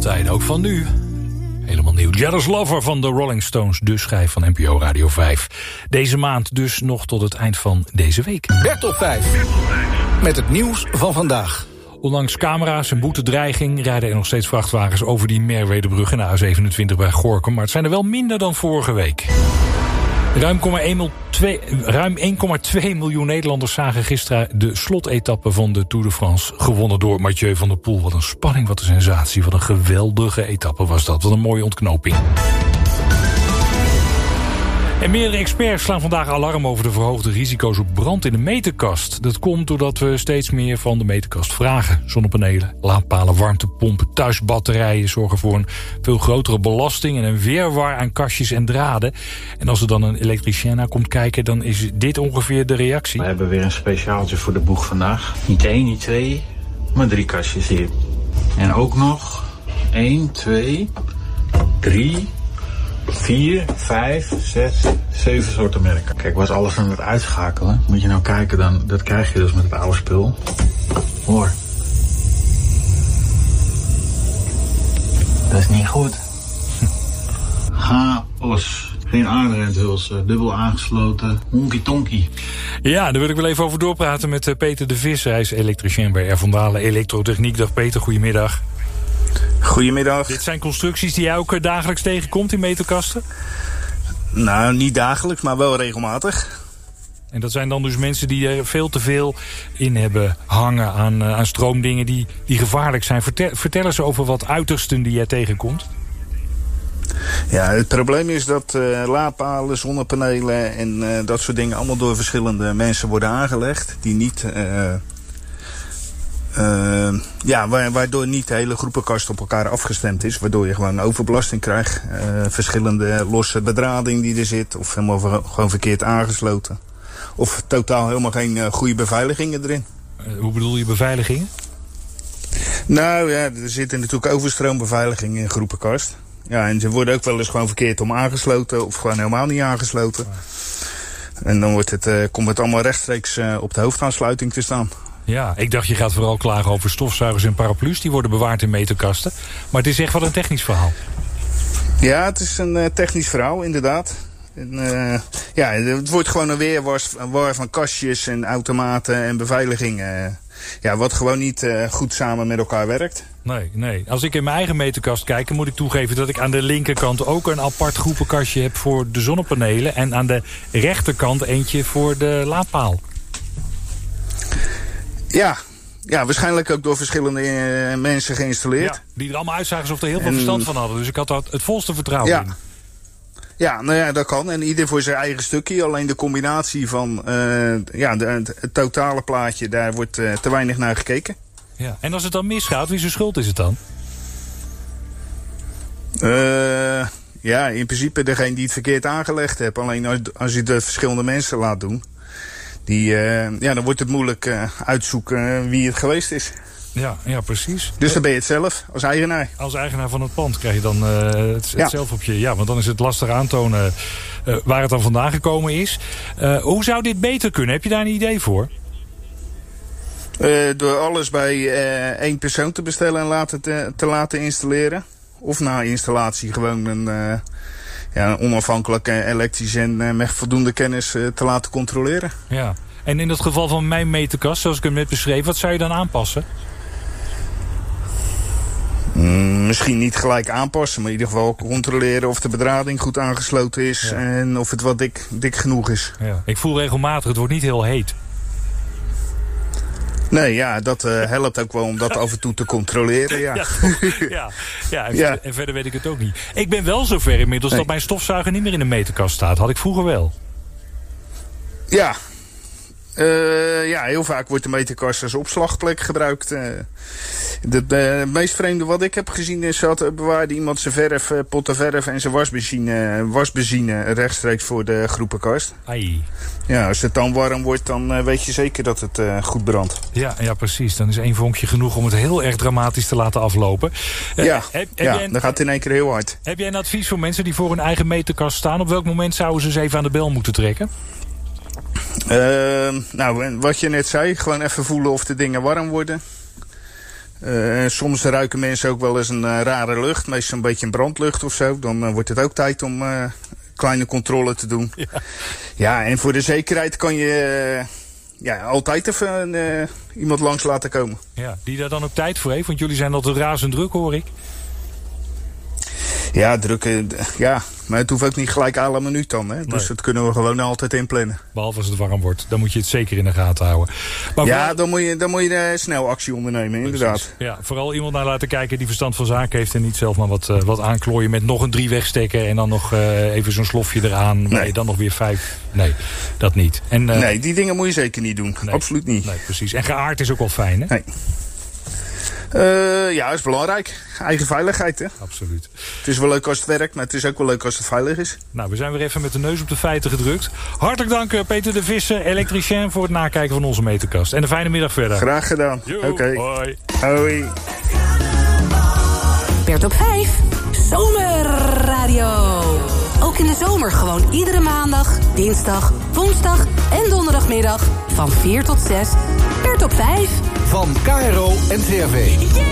tijden, ook van nu. Helemaal nieuw. Jealous Lover van de Rolling Stones, de schijf van NPO Radio 5. Deze maand dus nog tot het eind van deze week. Bertop 5. Met het nieuws van vandaag. Ondanks camera's en boetedreiging rijden er nog steeds vrachtwagens over die Merwedebrug en de A27 bij Gorinchem. Maar het zijn er wel minder dan vorige week. Ruim 1,2 miljoen Nederlanders zagen gisteren de slotetappe van de Tour de France, gewonnen door Mathieu van der Poel. Wat een spanning, wat een sensatie, wat een geweldige etappe was dat. Wat een mooie ontknoping. En meerdere experts slaan vandaag alarm over de verhoogde risico's op brand in de meterkast. Dat komt doordat we steeds meer van de meterkast vragen. Zonnepanelen, laadpalen, warmtepompen, thuisbatterijen zorgen voor een veel grotere belasting en een weerwar aan kastjes en draden. En als er dan een elektricien naar komt kijken, dan is dit ongeveer de reactie. We hebben weer een speciaaltje voor de boeg vandaag. Niet 1, niet 2, maar 3 kastjes hier. En ook nog 1, 2, 3... 4, 5, 6, 7 soorten merken. Kijk, was alles aan het uitschakelen. Moet je nou kijken, dan, dat krijg je dus met het oude spul. Hoor. Dat is niet goed. Chaos. Geen aardrenthulsen, dubbel aangesloten, honky-tonky. Ja, daar wil ik wel even over doorpraten met Peter de Vis. Hij is elektricien bij R. van Dalen Elektrotechniek. Dag Peter, goedemiddag. Goedemiddag. Dit zijn constructies die jij ook dagelijks tegenkomt in meterkasten? Nou, niet dagelijks, maar wel regelmatig. En dat zijn dan dus mensen die er veel te veel in hebben hangen aan stroomdingen die gevaarlijk zijn. Vertel eens over wat uitersten die jij tegenkomt. Ja, het probleem is dat laadpalen, zonnepanelen en dat soort dingen allemaal door verschillende mensen worden aangelegd. Die niet... waardoor niet de hele groepenkast op elkaar afgestemd is. Waardoor je gewoon overbelasting krijgt. Verschillende losse bedrading die er zit. Of helemaal gewoon verkeerd aangesloten. Of totaal helemaal geen goede beveiligingen erin. Hoe bedoel je beveiligingen? Nou ja, er zitten natuurlijk overstroombeveiligingen in groepenkast. Ja, en ze worden ook wel eens gewoon verkeerd om aangesloten. Of gewoon helemaal niet aangesloten. En dan komt het allemaal rechtstreeks op de hoofdaansluiting te staan. Ja, ik dacht je gaat vooral klagen over stofzuigers en paraplu's. Die worden bewaard in meterkasten. Maar het is echt wel een technisch verhaal. Ja, het is een technisch verhaal, inderdaad. En, het wordt gewoon een weerwar van kastjes en automaten en beveiliging. Wat gewoon niet goed samen met elkaar werkt. Nee. Als ik in mijn eigen meterkast kijk, dan moet ik toegeven dat ik aan de linkerkant ook een apart groepenkastje heb voor de zonnepanelen. En aan de rechterkant eentje voor de laadpaal. Ja, waarschijnlijk ook door verschillende mensen geïnstalleerd. Ja, die er allemaal uitzagen alsof er heel veel verstand van hadden. Dus ik had daar het volste vertrouwen in. Ja, nou ja, dat kan. En ieder voor zijn eigen stukje. Alleen de combinatie van het totale plaatje, daar wordt te weinig naar gekeken. Ja. En als het dan misgaat, wie zijn schuld is het dan? In principe degene die het verkeerd aangelegd heeft. Alleen als je de verschillende mensen laat doen, dan wordt het moeilijk uitzoeken wie het geweest is. Ja, precies. Dus dan ben je het zelf, als eigenaar. Als eigenaar van het pand krijg je dan het zelf op je... Ja, want dan is het lastig aantonen waar het dan vandaan gekomen is. Hoe zou dit beter kunnen? Heb je daar een idee voor? Door alles bij één persoon te bestellen en te laten installeren. Of na installatie gewoon een onafhankelijke elektricien met voldoende kennis te laten controleren. Ja. En in het geval van mijn meterkast, zoals ik hem net beschreef, wat zou je dan aanpassen? Misschien niet gelijk aanpassen, maar in ieder geval controleren of de bedrading goed aangesloten is en of het wat dik genoeg is. Ja. Ik voel regelmatig, het wordt niet heel heet. Nee, dat helpt ook wel om dat af en toe te controleren, En verder weet ik het ook niet. Ik ben wel zover inmiddels dat mijn stofzuiger niet meer in de meterkast staat. Had ik vroeger wel. Ja. Heel vaak wordt de meterkast als opslagplek gebruikt. Het meest vreemde wat ik heb gezien is dat bewaarde iemand zijn potten verf en zijn wasbenzine rechtstreeks voor de groepenkast. Ai. Ja, als het dan warm wordt, dan weet je zeker dat het goed brandt. Ja, precies. Dan is 1 vonkje genoeg om het heel erg dramatisch te laten aflopen. Dan gaat het in één keer heel hard. Heb jij een advies voor mensen die voor hun eigen meterkast staan? Op welk moment zouden ze eens even aan de bel moeten trekken? Wat je net zei, gewoon even voelen of de dingen warm worden. Soms ruiken mensen ook wel eens een rare lucht. Meestal een beetje een brandlucht of zo. Dan wordt het ook tijd om kleine controle te doen. Ja, en voor de zekerheid kan je altijd even iemand langs laten komen. Ja, die daar dan ook tijd voor heeft? Want jullie zijn altijd razend druk, hoor ik. Ja, druk. Maar het hoeft ook niet gelijk à la minuut dan. Hè? Dus dat kunnen we gewoon altijd inplannen. Behalve als het warm wordt. Dan moet je het zeker in de gaten houden. Maar dan moet je snel actie ondernemen, inderdaad. Ja, vooral iemand naar laten kijken die verstand van zaken heeft. En niet zelf maar wat aanklooien met nog een 3-wegstekker. En dan nog even zo'n slofje eraan. Nee, dan nog weer 5. Nee, dat niet. En, nee, die dingen moet je zeker niet doen. Nee, absoluut niet. Nee, precies. En geaard is ook wel fijn, hè? Nee. Dat is belangrijk. Eigen veiligheid, hè? Absoluut. Het is wel leuk als het werkt, maar het is ook wel leuk als het veilig is. Nou, we zijn weer even met de neus op de feiten gedrukt. Hartelijk dank, Peter de Visser, elektricien, voor het nakijken van onze meterkast. En een fijne middag verder. Graag gedaan. Oké. Hoi. Hoi. Bert op 5. Zomerradio. Ook in de zomer gewoon iedere maandag, dinsdag, woensdag en donderdagmiddag van 4 tot 6. Bert op 5. Van KRO NCRV.